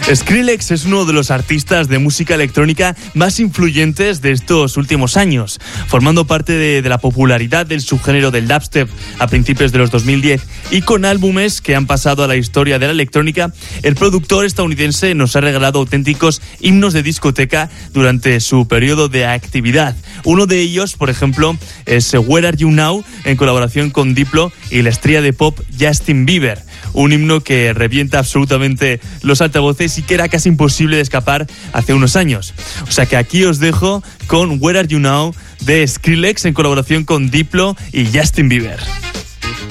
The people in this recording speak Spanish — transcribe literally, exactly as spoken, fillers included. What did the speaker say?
Skrillex es uno de los artistas de música electrónica más influyentes de estos últimos años, formando parte de, de la popularidad del subgénero del dubstep a principios de los dos mil diez y con álbumes que han pasado a la historia de la electrónica. El productor estadounidense nos ha regalado auténticos himnos de discoteca durante su periodo de actividad. Uno de ellos, por ejemplo, es Where Are You Now, en colaboración con Diplo y la estrella de pop Justin Bieber. Un himno que revienta absolutamente los altavoces y que era casi imposible de escapar hace unos años. O sea que aquí os dejo con Where Are You Now de Skrillex en colaboración con Diplo y Justin Bieber.